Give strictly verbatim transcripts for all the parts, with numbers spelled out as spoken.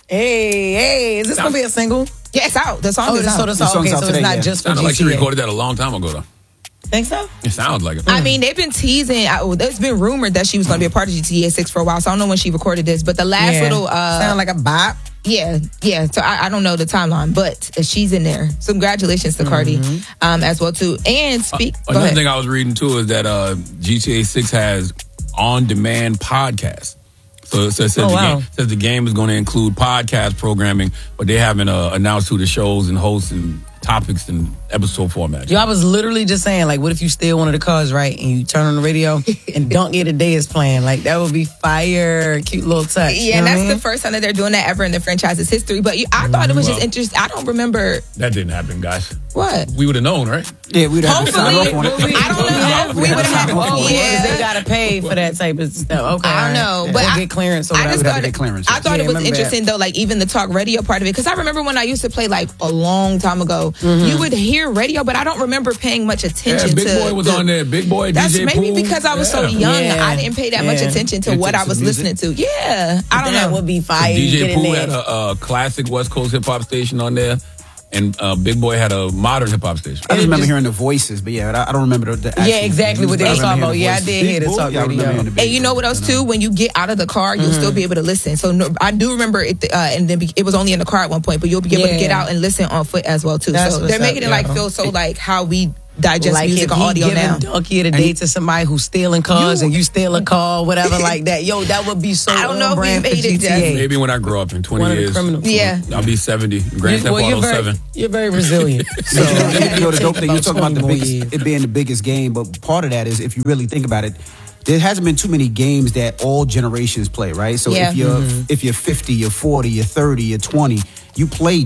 Hey, hey, is this going to be a single? Yeah, it's out. The song oh, is out. So the song, okay, so today, it's not yeah. just for Sounded G T A. like she recorded that a long time ago, though. Think so? It sounds like it. I mean, they've been teasing. I, there's been rumored that she was going to be a part of G T A six for a while, so I don't know when she recorded this. But the last Yeah. little... Uh, Sound like a bop. Yeah, yeah. So I, I don't know the timeline, but she's in there. So congratulations to Cardi Mm-hmm. um, as well, too. And speak... Uh, go another ahead. thing I was reading, too, is that uh, G T A six has on-demand podcasts. So it says, Oh, the wow. game, says the game is going to include podcast programming, but they haven't uh, announced who the shows and hosts and topics and episode format. Yo, I was literally just saying, like, what if you steal one of the cars, right, and you turn on the radio and Don't Get a Day is playing? Like, that would be fire. Cute little touch. Yeah, you know and what that's I mean? the first time that they're doing that ever in the franchise's history. But you, I thought it was just Well. interesting. I don't remember That didn't happen, guys. what. We would have known, right? Yeah, we'd have to sign off on it. I don't know. if We would have had. Oh, yeah. Yeah, They got to pay for that type of stuff. Okay. I don't know, all right. but Or I- get clearance or I whatever. just have thought to it, get clearance, I yes. thought Yeah, it was remember interesting though, like even the talk radio part of it, because I remember when I used to play like a long time ago, you would hear radio, but I don't remember paying much Yeah, attention Big to. Boy was the- on there. Big Boy, That's D J maybe Pooh. because I was so Yeah. young, Yeah. I didn't pay that much Yeah. attention to Into what I some was music? listening to. Yeah, I don't That know. would be fire. D J Get in Pooh there. had a, a classic West Coast hip hop station on there, and uh, Big Boy had a modern hip hop station. I just remember just- hearing the voices, but yeah, I, I don't remember the, the actual Yeah, exactly what they music. was I remember talking hearing about. the Yeah, I voices. did hear the Big talk Boy, I remember radio. hearing the Big And you know Boy, what else you too? When you get out of the car, you'll still be able to listen. So no, I do remember it, uh, and then be- it was only in the car at one point, but you'll be able to Yeah. get out and listen on foot as well too. That's so what's they're making up, it like yo. feel so like how we digest Like music if and he audio giving now. Donkey a date to somebody who's stealing cars and you steal a car, whatever like that. Yo, that would be so I don't know on if we brand for made it, G T A. Maybe when I grow up in twenty One of the years, criminals. Yeah. I'll be seventy. Grand Theft Well, you're Auto very, seven. you're very resilient. So, you know, the dope thing, you're talking about the twenty more biggest, years. it being the biggest game, but part of that is if you really think about it, there hasn't been too many games that all generations play, right? So Yeah. if you're Mm-hmm. if you're fifty, you're forty, you're thirty, you're twenty, you play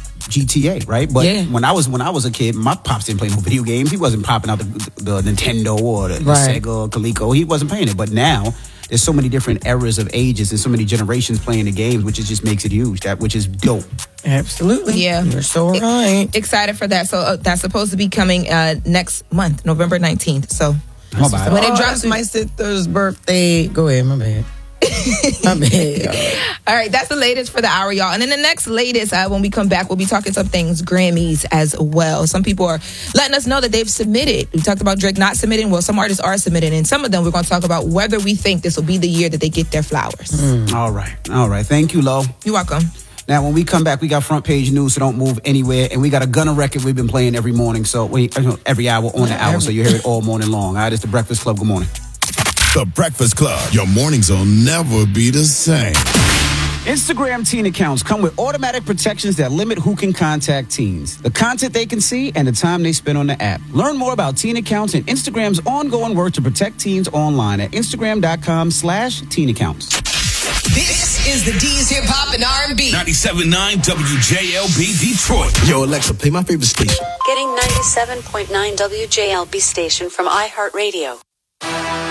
G T A, right? But Yeah. when I was when I was a kid, my pops didn't play no video games. He wasn't popping out the, the Nintendo or the, the Right. Sega or Coleco. He wasn't playing it. But now there's so many different eras of ages and so many generations playing the games, which is just makes it huge. That which is dope. Absolutely. Yeah. You're so right. Excited for that. So uh, that's supposed to be coming uh, next month, November nineteenth. So My bad. when it Oh, drops, that's my sister's birthday. Go ahead, my bad. my bad. y'all. all right, that's the latest for the hour, y'all. And then the next latest, uh, when we come back, we'll be talking some things Grammys as well. Some people are letting us know that they've submitted. We talked about Drake not submitting. Well, some artists are submitting, and some of them we're going to talk about whether we think this will be the year that they get their flowers. All right. All right. Thank you, Lo. You're welcome. Now, when we come back, we got front page news, so don't move anywhere. And we got a Gunna record we've been playing every morning, so we every hour on the hour, so you hear it all morning long. All right, it's the Breakfast Club. Good morning. The Breakfast Club. Your mornings will never be the same. Instagram teen accounts come with automatic protections that limit who can contact teens, the content they can see, and the time they spend on the app. Learn more about teen accounts and Instagram's ongoing work to protect teens online at Instagram.com slash teen accounts. This is the D's Hip Hop and R and B. ninety-seven point nine W J L B Detroit. Yo, Alexa, play my favorite station. Getting ninety-seven point nine W J L B station from iHeartRadio.